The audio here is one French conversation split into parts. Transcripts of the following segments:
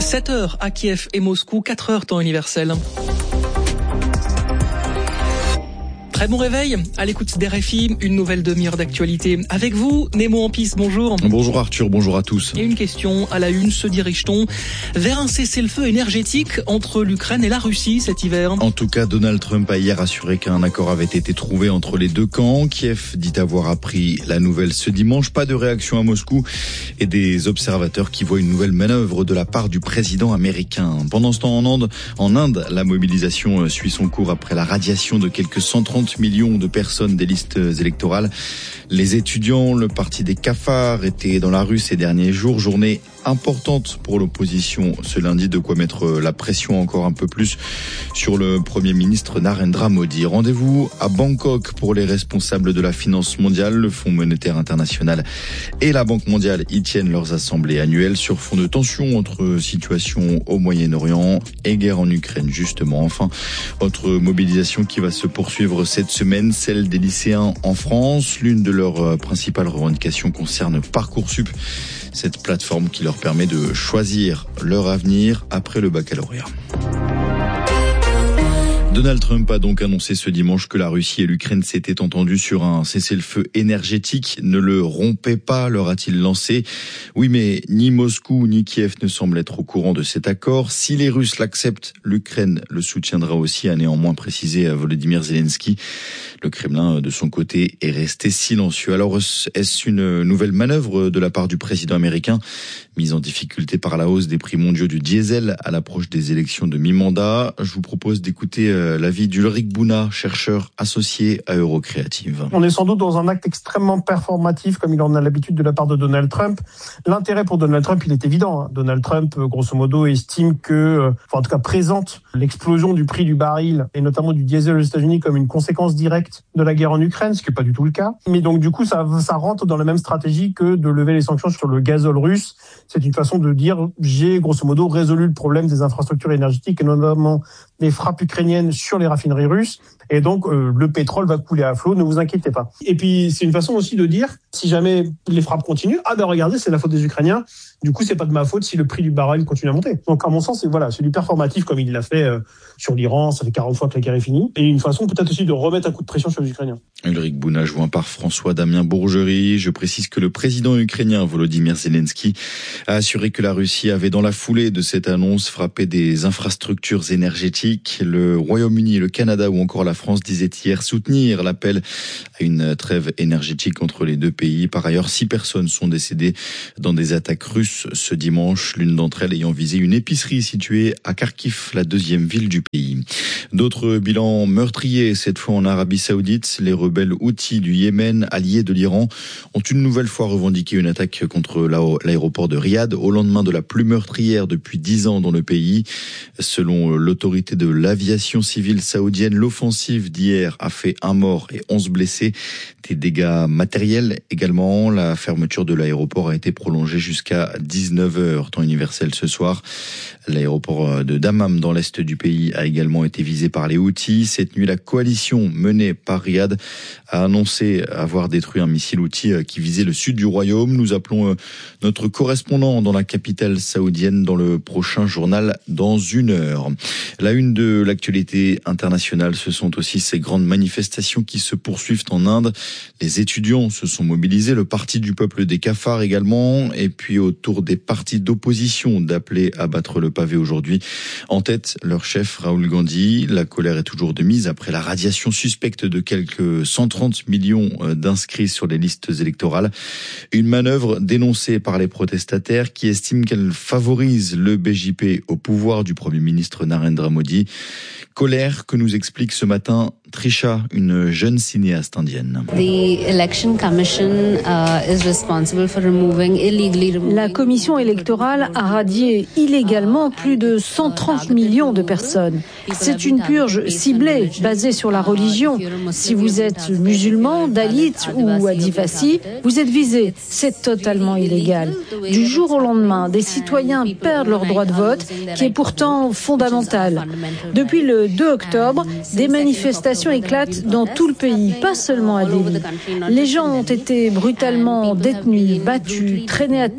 7h à Kiev et Moscou, 4h temps universel. Très bon réveil, à l'écoute d'RFI, une nouvelle demi-heure d'actualité. Avec vous, Nemo Ampis, bonjour. Bonjour Arthur, bonjour à tous. Et une question à la une, se dirige-t-on vers un cessez-le-feu énergétique entre l'Ukraine et la Russie cet hiver ? En tout cas, Donald Trump a hier assuré qu'un accord avait été trouvé entre les deux camps. Kiev dit avoir appris la nouvelle ce dimanche. Pas de réaction à Moscou et des observateurs qui voient une nouvelle manœuvre de la part du président américain. Pendant ce temps, en Inde, la mobilisation suit son cours après la radiation de quelques 130 millions de personnes des listes électorales. Les étudiants, le parti des cafards, étaient dans la rue ces derniers jours. Journée importante pour l'opposition ce lundi, de quoi mettre la pression encore un peu plus sur le Premier ministre Narendra Modi. Rendez-vous à Bangkok pour les responsables de la finance mondiale. Le Fonds monétaire international et la Banque mondiale y tiennent leurs assemblées annuelles sur fond de tension entre situation au Moyen-Orient et guerre en Ukraine, justement. Enfin, autre mobilisation qui va se poursuivre cette semaine, celle des lycéens en France. L'une de leurs principales revendications concerne Parcoursup, cette plateforme qui leur permet de choisir leur avenir après le baccalauréat. Donald Trump a donc annoncé ce dimanche que la Russie et l'Ukraine s'étaient entendus sur un cessez-le-feu énergétique. Ne le rompez pas, leur a-t-il lancé. Oui, mais ni Moscou ni Kiev ne semblent être au courant de cet accord. Si les Russes l'acceptent, l'Ukraine le soutiendra aussi, a néanmoins précisé Volodymyr Zelensky. Le Kremlin, de son côté, est resté silencieux. Alors, est-ce une nouvelle manœuvre de la part du président américain, mis en difficulté par la hausse des prix mondiaux du diesel à l'approche des élections de mi-mandat? Je vous propose d'écouter l'avis d'Ulrich Bouna, chercheur associé à Eurocréative. On est sans doute dans un acte extrêmement performatif, comme il en a l'habitude de la part de Donald Trump. L'intérêt pour Donald Trump, il est évident. Donald Trump, grosso modo, estime que, en tout cas présente l'explosion du prix du baril, et notamment du diesel aux États-Unis, comme une conséquence directe de la guerre en Ukraine, ce qui n'est pas du tout le cas. Mais donc, du coup, ça rentre dans la même stratégie que de lever les sanctions sur le gazole russe. C'est une façon de dire, j'ai, grosso modo, résolu le problème des infrastructures énergétiques, et notamment des frappes ukrainiennes sur les raffineries russes. Et donc, le pétrole va couler à flot, ne vous inquiétez pas. Et puis, c'est une façon aussi de dire, si jamais les frappes continuent, regardez, c'est la faute des Ukrainiens. Du coup, c'est pas de ma faute si le prix du baril continue à monter. Donc, à mon sens, c'est du performatif comme il l'a fait sur l'Iran. Ça fait 40 fois que la guerre est finie. Et une façon peut-être aussi de remettre un coup de pression sur les Ukrainiens. Ulrich Bouna, joint par François-Damien Bourgerie. Je précise que le président ukrainien Volodymyr Zelensky a assuré que la Russie avait, dans la foulée de cette annonce, frappé des infrastructures énergétiques. Le Royaume-Uni, le Canada ou encore la France disaient hier soutenir l'appel à une trêve énergétique entre les deux pays. Par ailleurs, 6 personnes sont décédées dans des attaques russes ce dimanche, l'une d'entre elles ayant visé une épicerie située à Kharkiv, la deuxième ville du pays. D'autres bilans meurtriers, cette fois en Arabie Saoudite. Les rebelles Houthis du Yémen, alliés de l'Iran, ont une nouvelle fois revendiqué une attaque contre l'aéroport de Riyad au lendemain de la plus meurtrière depuis 10 ans dans le pays. Selon l'autorité de l'aviation civile saoudienne, l'offensive d'hier a fait 1 mort et 11 blessés. Des dégâts matériels également. La fermeture de l'aéroport a été prolongée jusqu'à 19h, temps universel ce soir. L'aéroport de Dammam dans l'est du pays a également été visé par les Houthis. Cette nuit, la coalition menée par Riyad a annoncé avoir détruit un missile Houthi qui visait le sud du royaume. Nous appelons notre correspondant dans la capitale saoudienne dans le prochain journal dans 1 heure. La une de l'actualité internationale, ce sont aussi ces grandes manifestations qui se poursuivent en Inde. Les étudiants se sont mobilisés, le parti du peuple des cafards également, et puis autour des partis d'opposition d'appeler à battre le pavé aujourd'hui. En tête, leur chef Rahul Gandhi. La colère est toujours de mise après la radiation suspecte de quelques 130 millions d'inscrits sur les listes électorales. Une manœuvre dénoncée par les protestataires qui estiment qu'elle favorise le BJP au pouvoir du Premier ministre Narendra Modi. Colère que nous explique ce matin Trisha, une jeune cinéaste indienne. La commission électorale a radié illégalement plus de 130 millions de personnes. C'est une purge ciblée, basée sur la religion. Si vous êtes musulman, dalit ou adivasi, vous êtes visé. C'est totalement illégal. Du jour au lendemain, des citoyens perdent leur droit de vote, qui est pourtant fondamental. Depuis le 2 octobre, des manifestations éclatent dans tout le pays, pas seulement à Delhi. Les gens ont été brutalement détenus, battus, traînés à terre.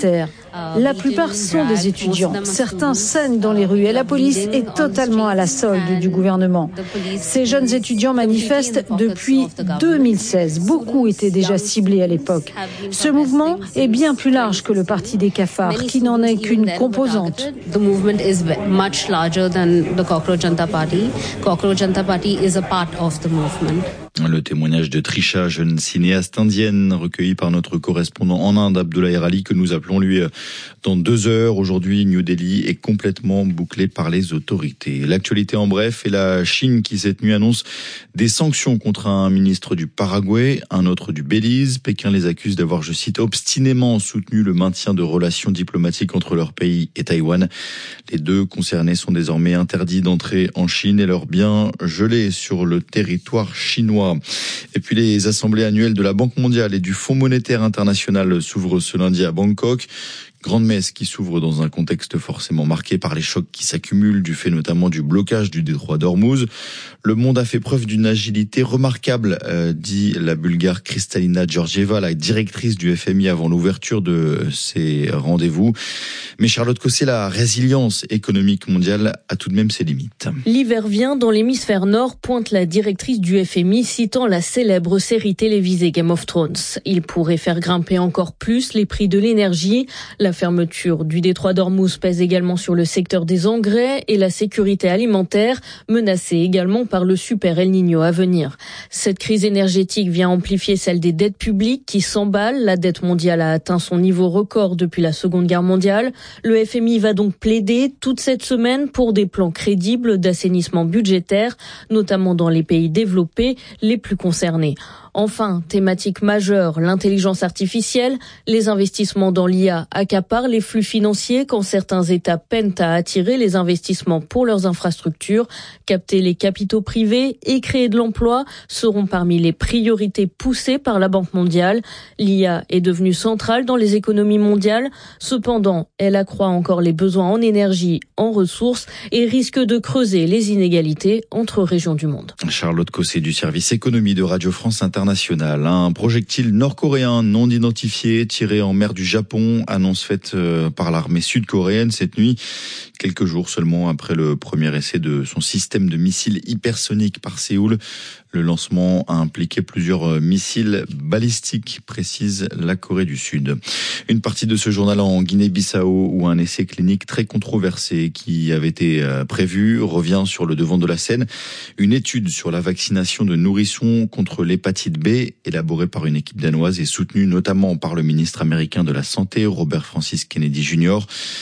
La plupart sont des étudiants. Certains saignent dans les rues et la police est totalement à la solde du gouvernement. Ces jeunes étudiants manifestent depuis 2016. Beaucoup étaient déjà ciblés à l'époque. Ce mouvement est bien plus large que le parti des cafards, qui n'en est qu'une composante. The movement is much larger than the Cockroach Janata Party. Cockroach Janata Party is a part of the movement. Le témoignage de Trisha, jeune cinéaste indienne, recueilli par notre correspondant en Inde, Abdoulaye Rali, que nous appelons lui dans 2 heures. Aujourd'hui, New Delhi est complètement bouclé par les autorités. L'actualité en bref est la Chine qui cette nuit annonce des sanctions contre un ministre du Paraguay, un autre du Belize. Pékin les accuse d'avoir, je cite, obstinément soutenu le maintien de relations diplomatiques entre leur pays et Taïwan. Les 2 concernés sont désormais interdits d'entrer en Chine et leurs biens gelés sur le territoire chinois. Et puis les assemblées annuelles de la Banque mondiale et du Fonds monétaire international s'ouvrent ce lundi à Bangkok. Grande messe qui s'ouvre dans un contexte forcément marqué par les chocs qui s'accumulent du fait notamment du blocage du détroit d'Ormuz. Le monde a fait preuve d'une agilité remarquable, dit la Bulgare Kristalina Georgieva, la directrice du FMI avant l'ouverture de ces rendez-vous. Mais Charlotte Cosset, la résilience économique mondiale a tout de même ses limites. L'hiver vient dans l'hémisphère nord, pointe la directrice du FMI, citant la célèbre série télévisée Game of Thrones. Il pourrait faire grimper encore plus les prix de l'énergie. La fermeture du détroit d'Ormuz pèse également sur le secteur des engrais et la sécurité alimentaire, menacée également par le super El Niño à venir. Cette crise énergétique vient amplifier celle des dettes publiques qui s'emballent. La dette mondiale a atteint son niveau record depuis la Seconde Guerre mondiale. Le FMI va donc plaider toute cette semaine pour des plans crédibles d'assainissement budgétaire, notamment dans les pays développés les plus concernés. Enfin, thématique majeure, l'intelligence artificielle. Les investissements dans l'IA accaparent les flux financiers quand certains États peinent à attirer les investissements pour leurs infrastructures. Capter les capitaux privés et créer de l'emploi seront parmi les priorités poussées par la Banque mondiale. L'IA est devenue centrale dans les économies mondiales. Cependant, elle accroît encore les besoins en énergie, en ressources et risque de creuser les inégalités entre régions du monde. Charlotte Cosset du service économie de Radio France Internationale. Un projectile nord-coréen non identifié tiré en mer du Japon, annonce faite par l'armée sud-coréenne cette nuit, quelques jours seulement après le premier essai de son système de missiles hypersoniques par Séoul. Le lancement a impliqué plusieurs missiles balistiques, précise la Corée du Sud. Une partie de ce journal en Guinée-Bissau, où un essai clinique très controversé qui avait été prévu revient sur le devant de la scène. Une étude sur la vaccination de nourrissons contre l'hépatite B, élaborée par une équipe danoise et soutenue notamment par le ministre américain de la Santé, Robert Francis Kennedy Jr.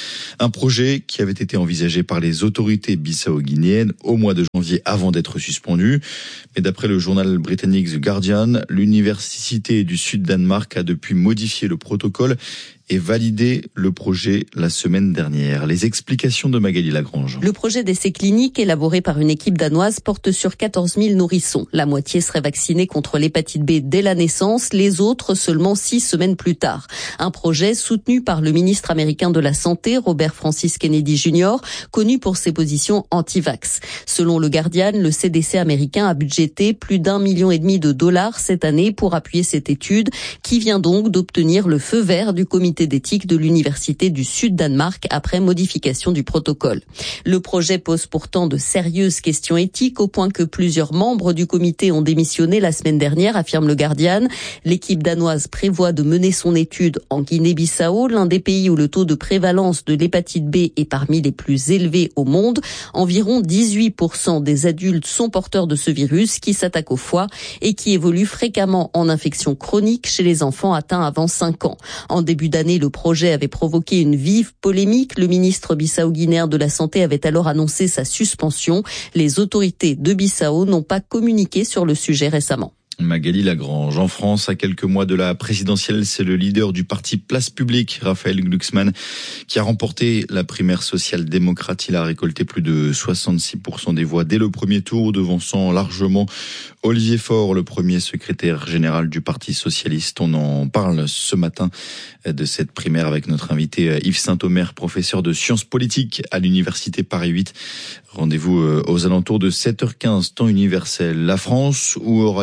Un projet qui avait été envisagé par les autorités bissau-guinéennes au mois de janvier avant d'être suspendu. Mais d'après le journal britannique The Guardian, l'université du Sud-Danemark a depuis modifié le protocole et validé le projet la semaine dernière. Les explications de Magali Lagrange. Le projet d'essai clinique élaboré par une équipe danoise porte sur 14 000 nourrissons. La moitié serait vaccinée contre l'hépatite B dès la naissance, les autres seulement 6 semaines plus tard. Un projet soutenu par le ministre américain de la Santé, Robert Francis Kennedy Jr., connu pour ses positions anti-vax. Selon le Guardian, le CDC américain a budgété plus d'1,5 million de dollars cette année pour appuyer cette étude, qui vient donc d'obtenir le feu vert du comité d'éthique de l'Université du Sud-Danemark après modification du protocole. Le projet pose pourtant de sérieuses questions éthiques au point que plusieurs membres du comité ont démissionné la semaine dernière, affirme le Guardian. L'équipe danoise prévoit de mener son étude en Guinée-Bissau, l'un des pays où le taux de prévalence de l'hépatite B est parmi les plus élevés au monde. Environ 18% des adultes sont porteurs de ce virus qui s'attaque au foie et qui évolue fréquemment en infection chronique chez les enfants atteints avant 5 ans. En début d'année, le projet avait provoqué une vive polémique. Le ministre bissau-guinéen de la Santé avait alors annoncé sa suspension. Les autorités de Bissau n'ont pas communiqué sur le sujet récemment. Magali Lagrange. En France, à quelques mois de la présidentielle, c'est le leader du parti Place Publique, Raphaël Glucksmann, qui a remporté la primaire social-démocrate. Il a récolté plus de 66% des voix dès le premier tour, devançant largement Olivier Faure, le premier secrétaire général du Parti socialiste. On en parle ce matin de cette primaire avec notre invité Yves Saint-Omer, professeur de sciences politiques à l'université Paris 8. Rendez-vous aux alentours de 7h15, temps universel. La France, où aura lieu demain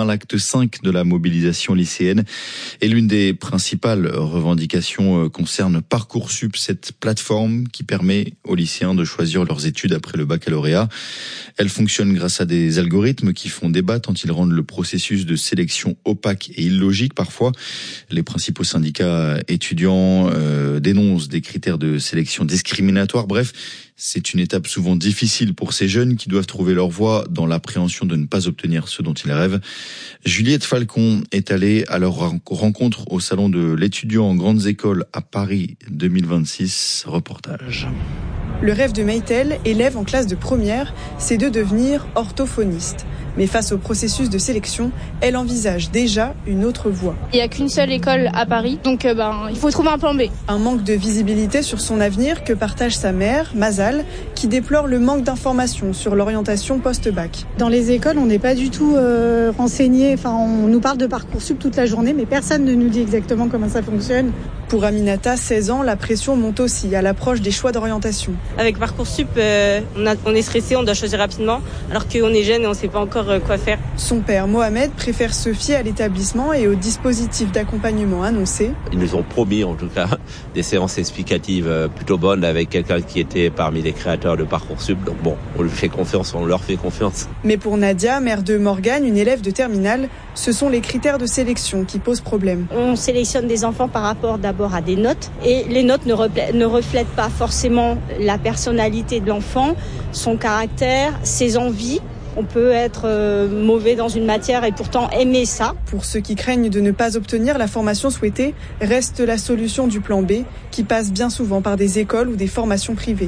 demain l'acte 5 de la mobilisation lycéenne. Et l'une des principales revendications concerne Parcoursup, cette plateforme qui permet aux lycéens de choisir leurs études après le baccalauréat. Elle fonctionne grâce à des algorithmes qui font débat tant ils rendent le processus de sélection opaque et illogique parfois. Les principaux syndicats étudiants dénoncent des critères de sélection discriminatoires. Bref, c'est une étape souvent difficile pour ces jeunes qui doivent trouver leur voie dans l'appréhension de ne pas obtenir ce dont ils rêvent. Juliette Falcon est allée à leur rencontre au salon de l'étudiant en grandes écoles à Paris 2026. Reportage. Le rêve de Maïtel, élève en classe de première, c'est de devenir orthophoniste. Mais face au processus de sélection, elle envisage déjà une autre voie. Il n'y a qu'une seule école à Paris, donc il faut trouver un plan B. Un manque de visibilité sur son avenir que partage sa mère, Mazal, qui déplore le manque d'informations sur l'orientation post-bac. Dans les écoles, on n'est pas du tout renseigné. On nous parle de Parcoursup toute la journée, mais personne ne nous dit exactement comment ça fonctionne. Pour Aminata, 16 ans, la pression monte aussi à l'approche des choix d'orientation. Avec Parcoursup, on est stressé, on doit choisir rapidement, alors qu'on est jeune et on ne sait pas encore quoi faire. Son père, Mohamed, préfère se fier à l'établissement et au dispositif d'accompagnement annoncé. Ils nous ont promis, en tout cas, des séances explicatives plutôt bonnes avec quelqu'un qui était parmi les créateurs de Parcoursup. Donc bon, on lui fait confiance, on leur fait confiance. Mais pour Nadia, mère de Morgane, une élève de terminale, ce sont les critères de sélection qui posent problème. On sélectionne des enfants par rapport d'abord à des notes et les notes ne reflètent pas forcément la personnalité de l'enfant, son caractère, ses envies. On peut être mauvais dans une matière et pourtant aimer ça. Pour ceux qui craignent de ne pas obtenir la formation souhaitée, reste la solution du plan B, qui passe bien souvent par des écoles ou des formations privées.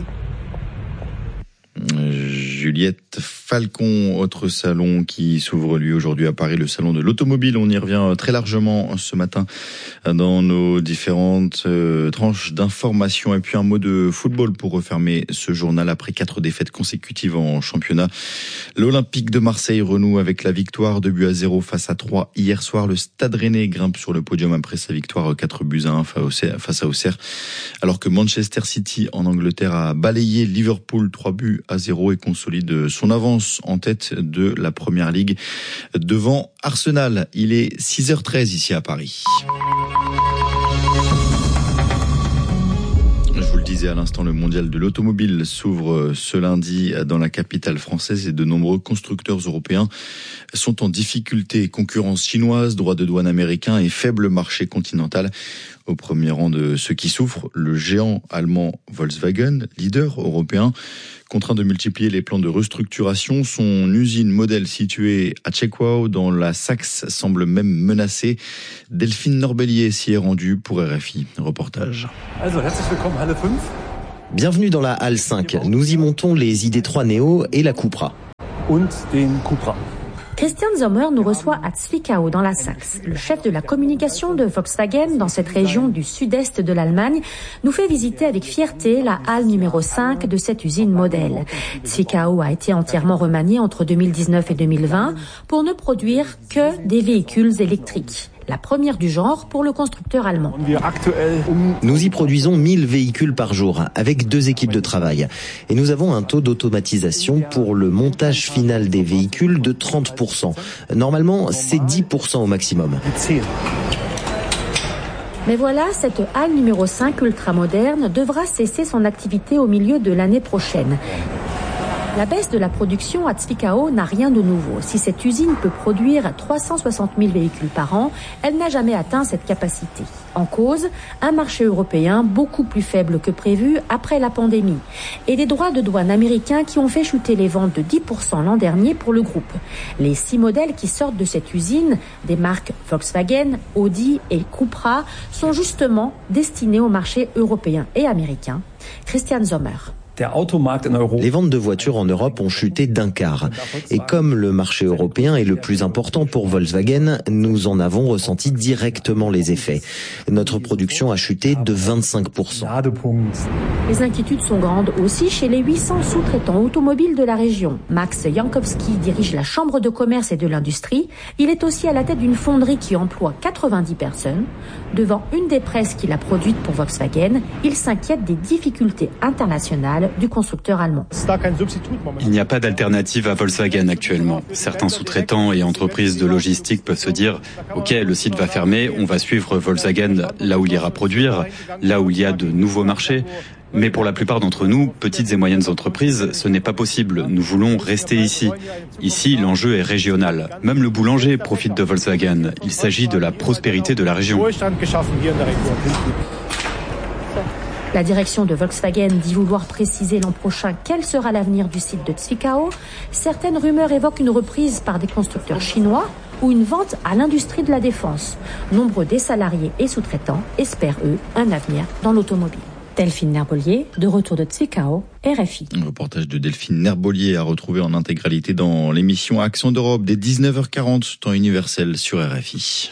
Juliette Falcon, autre salon qui s'ouvre lui aujourd'hui à Paris, le salon de l'automobile. On y revient très largement ce matin dans nos différentes tranches d'informations. Et puis un mot de football pour refermer ce journal après 4 défaites consécutives en championnat. L'Olympique de Marseille renoue avec la victoire 2-0 face à 3 hier soir. Le Stade Rennais grimpe sur le podium après sa victoire 4-1 face à Auxerre. Alors que Manchester City en Angleterre a balayé Liverpool 3-0 et consolide son avance en tête de la Première Ligue devant Arsenal. Il est 6h13 ici à Paris. Je vous le disais à l'instant, le mondial de l'automobile s'ouvre ce lundi dans la capitale française et de nombreux constructeurs européens sont en difficulté. Concurrence chinoise, droits de douane américains et faible marché continental. Au premier rang de ceux qui souffrent, le géant allemand Volkswagen, leader européen, contraint de multiplier les plans de restructuration. Son usine modèle située à Tchequow, dans la Saxe, semble même menacée. Delphine Norbellier s'y est rendue pour RFI. Reportage. Bienvenue dans la Halle 5. Nous y montons les ID.3 Neo et la Cupra. Christian Sommer nous reçoit à Zwickau dans la Saxe. Le chef de la communication de Volkswagen dans cette région du sud-est de l'Allemagne nous fait visiter avec fierté la halle numéro 5 de cette usine modèle. Zwickau a été entièrement remaniée entre 2019 et 2020 pour ne produire que des véhicules électriques. La première du genre pour le constructeur allemand. Nous y produisons 1000 véhicules par jour avec 2 équipes de travail. Et nous avons un taux d'automatisation pour le montage final des véhicules de 30%. Normalement, c'est 10% au maximum. Mais voilà, cette halle numéro 5 ultramoderne devra cesser son activité au milieu de l'année prochaine. La baisse de la production à Zwickau n'a rien de nouveau. Si cette usine peut produire 360 000 véhicules par an, elle n'a jamais atteint cette capacité. En cause, un marché européen beaucoup plus faible que prévu après la pandémie et des droits de douane américains qui ont fait chuter les ventes de 10% l'an dernier pour le groupe. Les 6 modèles qui sortent de cette usine, des marques Volkswagen, Audi et Cupra, sont justement destinés au marché européen et américain. Christian Sommer. Les ventes de voitures en Europe ont chuté d'un quart. Et comme le marché européen est le plus important pour Volkswagen, nous en avons ressenti directement les effets. Notre production a chuté de 25%. Les inquiétudes sont grandes aussi chez les 800 sous-traitants automobiles de la région. Max Jankowski dirige la Chambre de commerce et de l'industrie. Il est aussi à la tête d'une fonderie qui emploie 90 personnes. Devant une des presses qu'il a produites pour Volkswagen, il s'inquiète des difficultés internationales mondiale du constructeur allemand. Il n'y a pas d'alternative à Volkswagen actuellement. Certains sous-traitants et entreprises de logistique peuvent se dire « Ok, le site va fermer, on va suivre Volkswagen là où il ira produire, là où il y a de nouveaux marchés ». Mais pour la plupart d'entre nous, petites et moyennes entreprises, ce n'est pas possible. Nous voulons rester ici. Ici, l'enjeu est régional. Même le boulanger profite de Volkswagen. Il s'agit de la prospérité de la région. La direction de Volkswagen dit vouloir préciser l'an prochain quel sera l'avenir du site de Zwickau. Certaines rumeurs évoquent une reprise par des constructeurs chinois ou une vente à l'industrie de la défense. Nombre des salariés et sous-traitants espèrent, eux, un avenir dans l'automobile. Delphine Nerbolier, de retour de Zwickau, RFI. Un reportage de Delphine Nerbolier à retrouver en intégralité dans l'émission Accent d'Europe dès 19h40, temps universel sur RFI.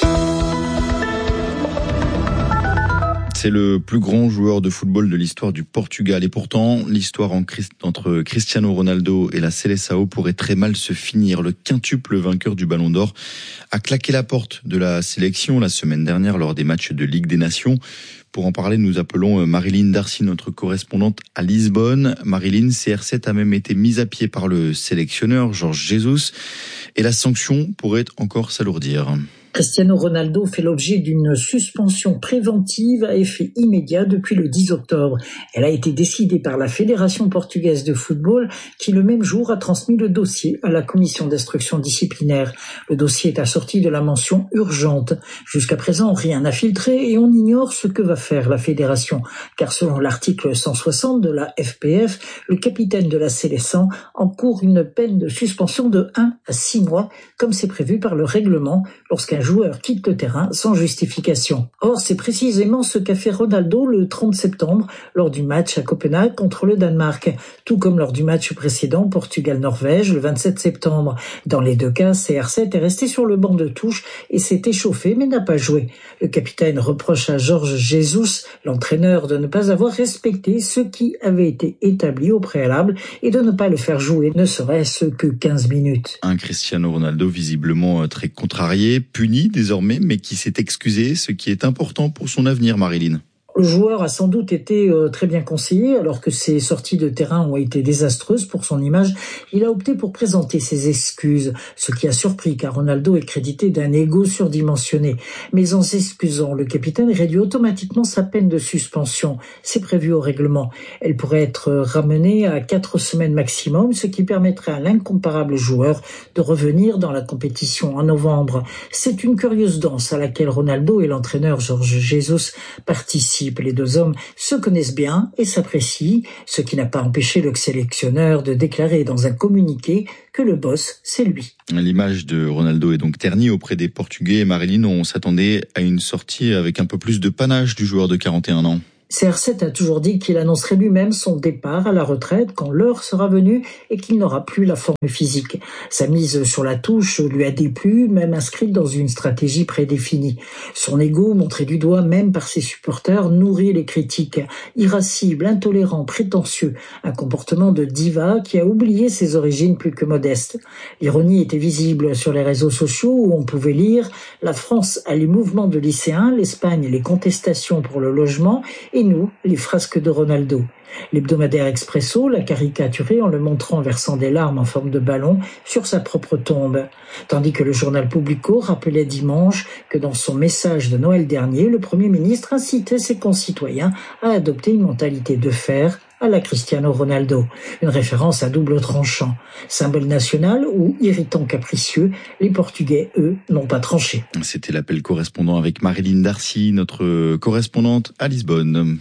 C'est le plus grand joueur de football de l'histoire du Portugal. Et pourtant, l'histoire entre Cristiano Ronaldo et la Seleção pourrait très mal se finir. Le quintuple vainqueur du Ballon d'Or a claqué la porte de la sélection la semaine dernière lors des matchs de Ligue des Nations. Pour en parler, nous appelons Marilyn Darcy, notre correspondante à Lisbonne. Marilyn, CR7 a même été mise à pied par le sélectionneur Jorge Jesus et la sanction pourrait encore s'alourdir. Cristiano Ronaldo fait l'objet d'une suspension préventive à effet immédiat depuis le 10 octobre. Elle a été décidée par la Fédération portugaise de football qui, le même jour, a transmis le dossier à la commission d'instruction disciplinaire. Le dossier est assorti de la mention urgente. Jusqu'à présent, rien n'a filtré et on ignore ce que va faire la fédération. Car selon l'article 160 de la FPF, le capitaine de la Seleção encourt une peine de suspension de 1 à 6 mois, comme c'est prévu par le règlement lorsqu'un joueur quitte le terrain sans justification. Or, c'est précisément ce qu'a fait Ronaldo le 30 septembre lors du match à Copenhague contre le Danemark, tout comme lors du match précédent Portugal-Norvège le 27 septembre. Dans les deux cas, CR7 est resté sur le banc de touche et s'est échauffé mais n'a pas joué. Le capitaine reproche à Jorge Jesus, l'entraîneur, de ne pas avoir respecté ce qui avait été établi au préalable et de ne pas le faire jouer, ne serait-ce que 15 minutes. Un Cristiano Ronaldo visiblement très contrarié, puni désormais, mais qui s'est excusé, ce qui est important pour son avenir, Marilyn. Le joueur a sans doute été très bien conseillé, alors que ses sorties de terrain ont été désastreuses pour son image. Il a opté pour présenter ses excuses, ce qui a surpris car Ronaldo est crédité d'un ego surdimensionné. Mais en s'excusant, le capitaine réduit automatiquement sa peine de suspension. C'est prévu au règlement. Elle pourrait être ramenée à 4 semaines maximum, ce qui permettrait à l'incomparable joueur de revenir dans la compétition en novembre. C'est une curieuse danse à laquelle Ronaldo et l'entraîneur Jorge Jesus participent. Les deux hommes se connaissent bien et s'apprécient, ce qui n'a pas empêché le sélectionneur de déclarer dans un communiqué que le boss, c'est lui. L'image de Ronaldo est donc ternie auprès des Portugais. Marilyn, on s'attendait à une sortie avec un peu plus de panache du joueur de 41 ans. CR7 a toujours dit qu'il annoncerait lui-même son départ à la retraite quand l'heure sera venue et qu'il n'aura plus la forme physique. Sa mise sur la touche lui a déplu, même inscrite dans une stratégie prédéfinie. Son ego, montré du doigt même par ses supporters, nourrit les critiques. Irascible, intolérant, prétentieux, un comportement de diva qui a oublié ses origines plus que modestes. L'ironie était visible sur les réseaux sociaux où on pouvait lire « La France a les mouvements de lycéens, l'Espagne les contestations pour le logement » et nous, les frasques de Ronaldo. L'hebdomadaire Expresso l'a caricaturé en le montrant versant des larmes en forme de ballon sur sa propre tombe. Tandis que le journal Público rappelait dimanche que dans son message de Noël dernier, le Premier ministre incitait ses concitoyens à adopter une mentalité de fer à la Cristiano Ronaldo. Une référence à double tranchant. Symbole national ou irritant capricieux, les Portugais, eux, n'ont pas tranché. C'était l'appel correspondant avec Marilyn Darcy, notre correspondante à Lisbonne.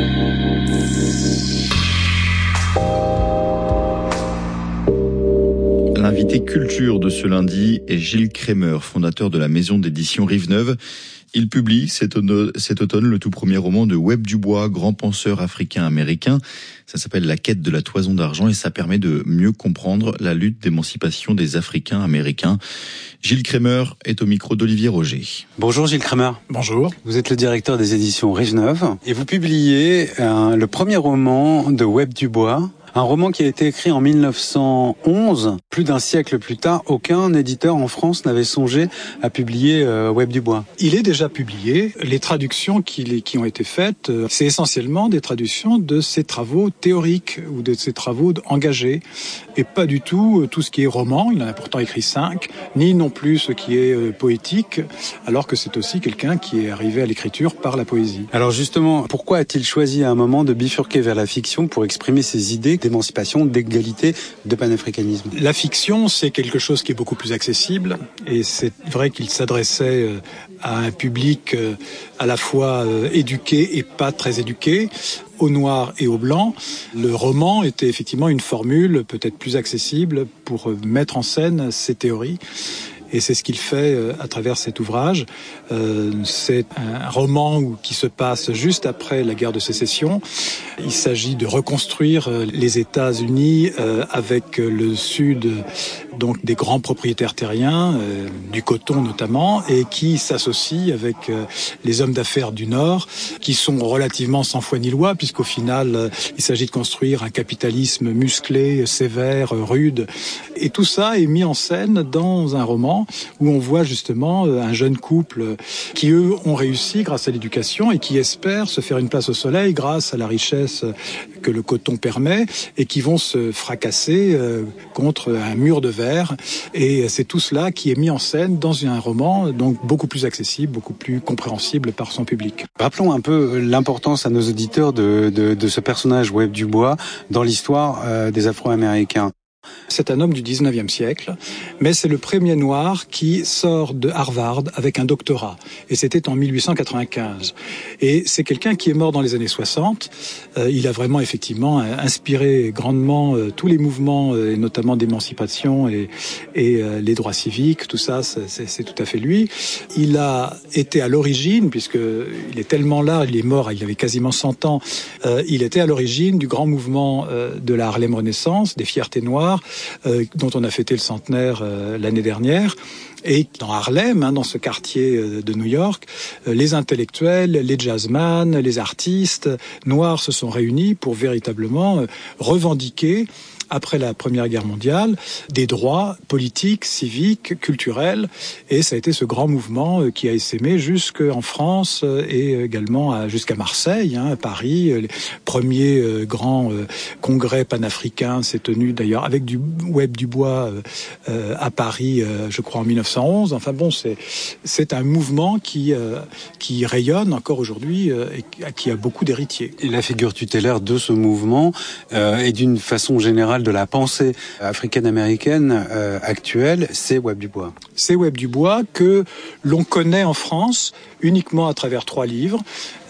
L'invité culture de ce lundi est Gilles Kremer, fondateur de la maison d'édition Rive-Neuve. Il publie cet automne le tout premier roman de Webb Dubois, grand penseur africain-américain. Ça s'appelle La quête de la toison d'argent et ça permet de mieux comprendre la lutte d'émancipation des Africains-américains. Gilles Kremer est au micro d'Olivier Roger. Bonjour Gilles Kremer. Bonjour. Vous êtes le directeur des éditions Rive-Neuve et vous publiez le premier roman de Webb Dubois Un roman qui a été écrit en 1911, plus d'un siècle plus tard, aucun éditeur en France n'avait songé à publier Webb du Bois. Il est déjà publié. Les traductions qui ont été faites, c'est essentiellement des traductions de ses travaux théoriques ou de ses travaux engagés, et pas du tout ce qui est roman. Il en a pourtant écrit 5, ni non plus ce qui est poétique, alors que c'est aussi quelqu'un qui est arrivé à l'écriture par la poésie. Alors justement, pourquoi a-t-il choisi à un moment de bifurquer vers la fiction pour exprimer ses idées d'émancipation, d'égalité, de panafricanisme? La fiction, c'est quelque chose qui est beaucoup plus accessible, et c'est vrai qu'il s'adressait à un public à la fois éduqué et pas très éduqué, aux noirs et aux blancs. Le roman était effectivement une formule peut-être plus accessible pour mettre en scène ces théories. Et c'est ce qu'il fait à travers cet ouvrage. C'est un roman qui se passe juste après la guerre de sécession. Il s'agit de reconstruire les États-Unis avec le Sud, donc des grands propriétaires terriens, du coton notamment, et qui s'associent avec les hommes d'affaires du Nord, qui sont relativement sans foi ni loi, puisqu'au final, il s'agit de construire un capitalisme musclé, sévère, rude. Et tout ça est mis en scène dans un roman où on voit justement un jeune couple qui, eux, ont réussi grâce à l'éducation et qui espèrent se faire une place au soleil grâce à la richesse que le coton permet, et qui vont se fracasser contre un mur de verre. Et c'est tout cela qui est mis en scène dans un roman, donc beaucoup plus accessible, beaucoup plus compréhensible par son public. Rappelons un peu l'importance à nos auditeurs de ce personnage Webb du Bois dans l'histoire des Afro-Américains. C'est un homme du 19e siècle, mais c'est le premier noir qui sort de Harvard avec un doctorat. Et c'était en 1895. Et c'est quelqu'un qui est mort dans les années 60. Il a vraiment, effectivement, inspiré grandement tous les mouvements, et notamment d'émancipation et les droits civiques. Tout ça, c'est tout à fait lui. Il a été à l'origine, puisqu'il est tellement là, il est mort, il avait quasiment 100 ans. Il était à l'origine du grand mouvement de la Harlem Renaissance, des fiertés noires, dont on a fêté le centenaire l'année dernière. Et dans Harlem, dans ce quartier de New York, les intellectuels, les jazzman, les artistes noirs se sont réunis pour véritablement revendiquer, après la Première Guerre mondiale, des droits politiques, civiques, culturels. Et ça a été ce grand mouvement qui a essaimé jusqu'en France et également jusqu'à Marseille, à Paris. Les premiers grands congrès panafricains s'est tenu d'ailleurs avec du Webb du Bois à Paris, je crois en 1911. Enfin bon, c'est un mouvement qui rayonne encore aujourd'hui et qui a beaucoup d'héritiers. Et la figure tutélaire de ce mouvement et d'une façon générale de la pensée africaine-américaine actuelle, c'est Webb du Bois. C'est Webb du Bois que l'on connaît en France uniquement à travers 3 livres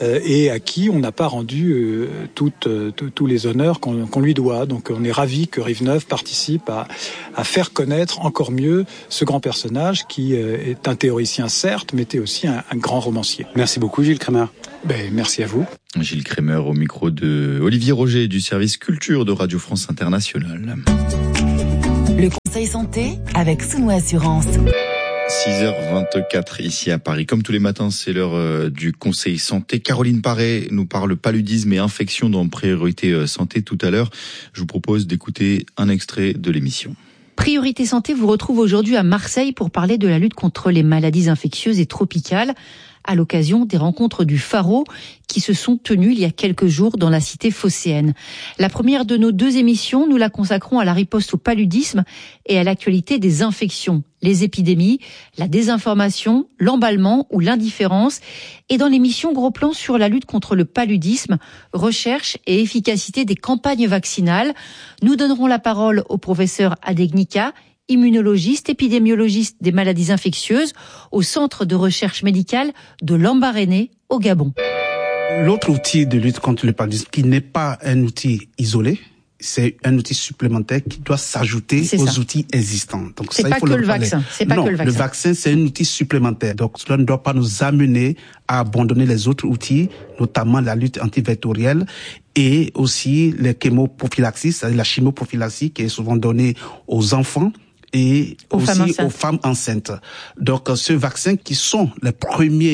et à qui on n'a pas rendu tous les honneurs qu'on lui doit. Donc on est ravis que Rive-Neuve participe à faire connaître encore mieux ce grand personnage qui est un théoricien certes, mais était aussi un grand romancier. Merci beaucoup Gilles Kremer. Merci à vous. Gilles Kremer au micro de Olivier Roger du service culture de Radio France Internationale. Le conseil santé avec Souno Assurance. 6h24 ici à Paris. Comme tous les matins, c'est l'heure du conseil santé. Caroline Paré nous parle paludisme et infection dans Priorité Santé tout à l'heure. Je vous propose d'écouter un extrait de l'émission. Priorité Santé vous retrouve aujourd'hui à Marseille pour parler de la lutte contre les maladies infectieuses et tropicales, à l'occasion des rencontres du Pharo qui se sont tenues il y a quelques jours dans la cité phocéenne. La première de nos 2 émissions, nous la consacrons à la riposte au paludisme et à l'actualité des infections, les épidémies, la désinformation, l'emballement ou l'indifférence. Et dans l'émission Gros Plan sur la lutte contre le paludisme, recherche et efficacité des campagnes vaccinales, nous donnerons la parole au professeur Adegnika, immunologiste, épidémiologiste des maladies infectieuses au Centre de recherche médicale de Lambaréné au Gabon. L'autre outil de lutte contre le paludisme, qui n'est pas un outil isolé, c'est un outil supplémentaire qui doit s'ajouter aux outils existants. Donc c'est pas que le vaccin. Non, le vaccin, c'est un outil supplémentaire. Donc cela ne doit pas nous amener à abandonner les autres outils, notamment la lutte antivectorielle et aussi les chémoprophylaxies, c'est-à-dire la chimoprophylaxie qui est souvent donnée aux enfants et aussi aux femmes enceintes. Donc, ce vaccin qui sont les premiers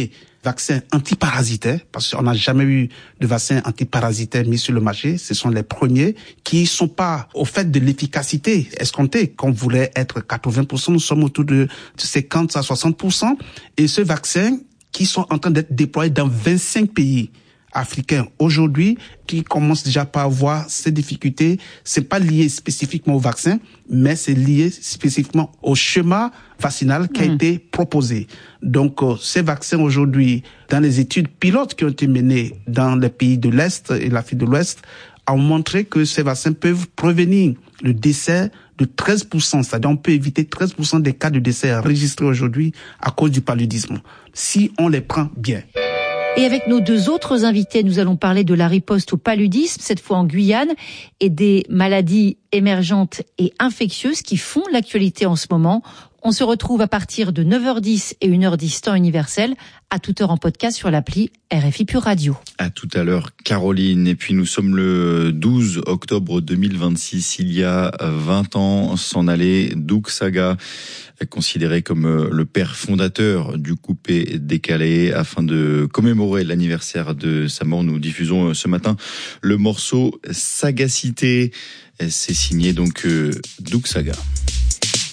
vaccins antiparasitaires, parce qu'on n'a jamais eu de vaccins antiparasitaires mis sur le marché. Ce sont les premiers qui sont pas au fait de l'efficacité escomptée. Qu'on voulait être 80%, nous sommes autour de 50 à 60%. Et ce vaccin qui sont en train d'être déployés dans 25 pays africains aujourd'hui, qui commencent déjà pas à avoir ces difficultés. C'est pas lié spécifiquement au vaccin, mais c'est lié spécifiquement au schéma vaccinal qui a été proposé. Donc, ces vaccins aujourd'hui, dans les études pilotes qui ont été menées dans les pays de l'Est et l'Afrique de l'Ouest, ont montré que ces vaccins peuvent prévenir le décès de 13%. C'est-à-dire, on peut éviter 13% des cas de décès enregistrés aujourd'hui à cause du paludisme, si on les prend bien. Et avec nos deux autres invités, nous allons parler de la riposte au paludisme, cette fois en Guyane, et des maladies émergentes et infectieuses qui font l'actualité en ce moment. On se retrouve à partir de 9h10 et 1h10 temps universel, à toute heure en podcast sur l'appli RFI Pure Radio. À tout à l'heure, Caroline. Et puis nous sommes le 12 octobre 2026. Il y a 20 ans, s'en allait Doug Saga, considéré comme le père fondateur du coupé décalé. Afin de commémorer l'anniversaire de sa mort, nous diffusons ce matin le morceau Sagacité. C'est signé donc Doug Saga.